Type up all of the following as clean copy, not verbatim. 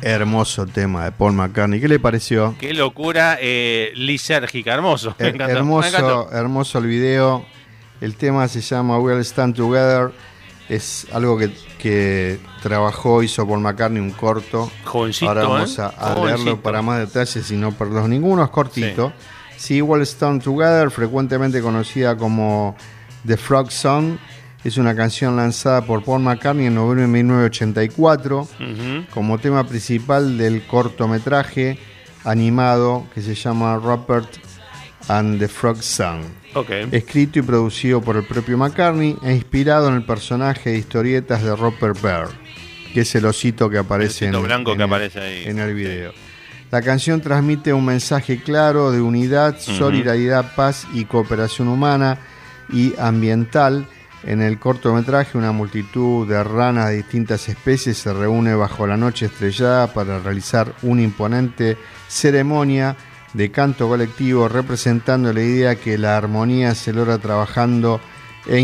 Hermoso tema de Paul McCartney. ¿Qué le pareció? Qué locura lisérgica, hermoso. Me encantó. Hermoso el video. El tema se llama We'll Stand Together. Es algo que hizo Paul McCartney, un corto. Jovencito, ahora vamos a leerlo para más detalles y no perderlos ninguno. Es cortito. Sí, We'll Stand Together, frecuentemente conocida como The Frog Song, es una canción lanzada por Paul McCartney en noviembre de 1984 como tema principal del cortometraje animado que se llama Rupert and the Frog Song. Escrito y producido por el propio McCartney e inspirado en el personaje de historietas de Rupert Bear, que es el osito que aparece, en el video. La canción transmite un mensaje claro de unidad, solidaridad, paz y cooperación humana y ambiental. En el cortometraje, una multitud de ranas de distintas especies se reúne bajo la noche estrellada para realizar una imponente ceremonia de canto colectivo, representando la idea que la armonía se logra trabajando e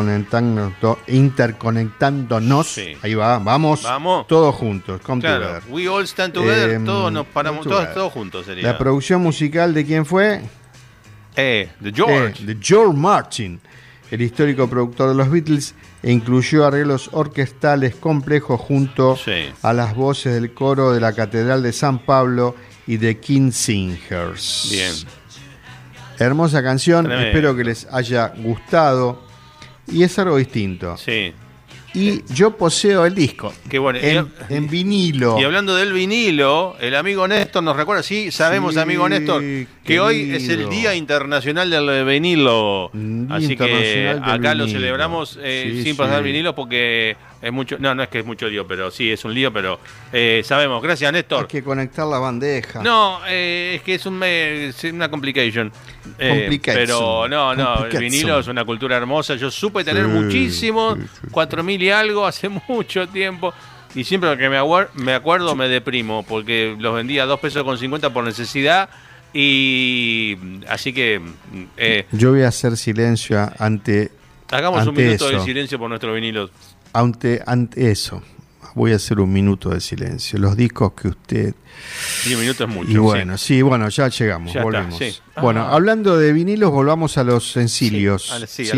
interconectándonos. Sí. Ahí va, vamos todos juntos. Claro. We all stand together, todos nos paramos, todos juntos sería. La producción musical de quién fue? De George. De George Martin, el histórico productor de los Beatles, e incluyó arreglos orquestales complejos junto a las voces del coro de la Catedral de San Pablo y de King Singers. Bien. Hermosa canción, espero que les haya gustado. Y es algo distinto. Sí. Y yo poseo el disco. Qué bueno. En vinilo. Y hablando del vinilo, el amigo Néstor nos recuerda, sabemos, amigo Néstor, que hoy es el Día Internacional del Vinilo. Así que acá lo celebramos sin pasar vinilo porque es mucho. No es que es mucho lío, pero sí, es un lío, pero sabemos. Gracias, Néstor. Hay que conectar la bandeja. No, es que es una complication. Pero no, el vinilo es una cultura hermosa. Yo supe tener muchísimo, 4.000 y algo hace mucho tiempo. Y siempre que me acuerdo me deprimo porque los vendía a $2.50 por necesidad. Y así que yo voy a hacer silencio ante un minuto de silencio por nuestros vinilos. Ante eso voy a hacer un minuto de silencio. Los discos que usted... 10 minutos es mucho. Y bueno, bueno, ya llegamos, volvemos. Bueno, hablando de vinilos, volvamos a los sencillos.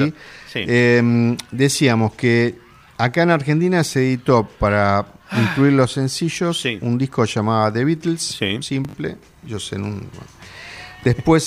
Decíamos que acá en Argentina se editó para incluir los sencillos un disco llamado The Beatles, simple. Después